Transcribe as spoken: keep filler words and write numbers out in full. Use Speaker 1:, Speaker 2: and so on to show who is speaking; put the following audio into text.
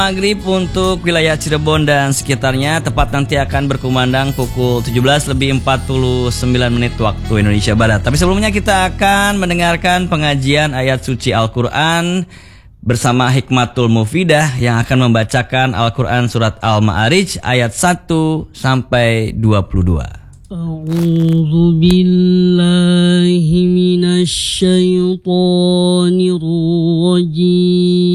Speaker 1: Maghrib untuk wilayah Cirebon dan sekitarnya tepat nanti akan berkumandang pukul tujuh belas lebih empat puluh sembilan menit waktu Indonesia Barat. Tapi sebelumnya kita akan mendengarkan pengajian ayat suci Al-Quran bersama Hikmatul Mufidah yang akan membacakan Al-Quran surat Al-Ma'arij ayat satu sampai dua puluh dua.
Speaker 2: A'udzu billahi minasy syaithanir rajim.